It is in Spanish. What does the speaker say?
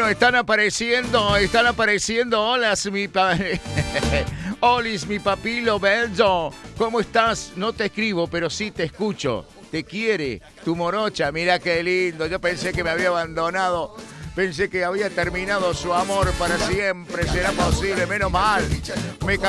están apareciendo. Hola, Olis, mi papilo bello. ¿Cómo estás? No te escribo, pero sí te escucho. Te quiere, tu morocha. Mira qué lindo. Yo pensé que me había abandonado. Pensé que había terminado su amor para siempre. ¿Será posible? Menos mal. Me